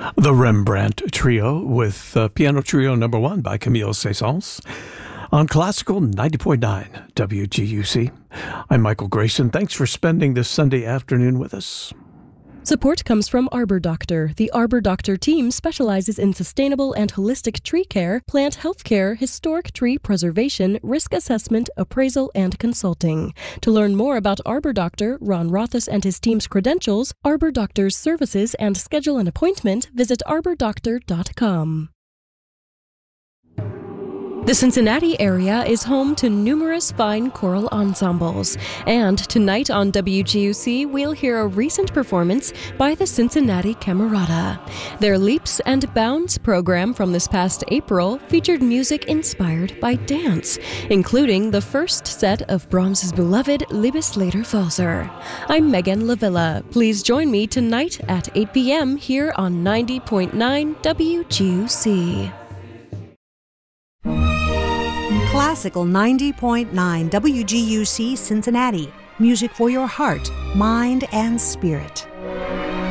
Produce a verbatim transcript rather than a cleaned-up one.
The Rembrandt Trio with uh, Piano Trio Number One by Camille Saint-Saëns on Classical ninety point nine W G U C. I'm Michael Grayson. Thanks for spending this Sunday afternoon with us. Support comes from Arbor Doctor. The Arbor Doctor team specializes in sustainable and holistic tree care, plant health care, historic tree preservation, risk assessment, appraisal, and consulting. To learn more about Arbor Doctor, Ron Rothus and his team's credentials, Arbor Doctor's services, and schedule an appointment, visit arbor doctor dot com. The Cincinnati area is home to numerous fine choral ensembles, and tonight on W G U C we'll hear a recent performance by the Cincinnati Camerata. Their Leaps and Bounds program from this past April featured music inspired by dance, including the first set of Brahms's beloved Liebeslederwalzer. I'm Megan Lavilla. Please join me tonight at eight p.m. here on ninety point nine W G U C. Classical ninety point nine W G U C Cincinnati. Music for your heart, mind, and spirit.